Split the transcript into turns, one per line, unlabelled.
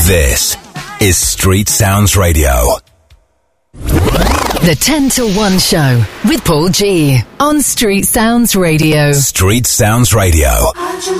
This is Street Sounds Radio.
The 10 till 1 show with Paul G on Street Sounds Radio.
Street Sounds Radio.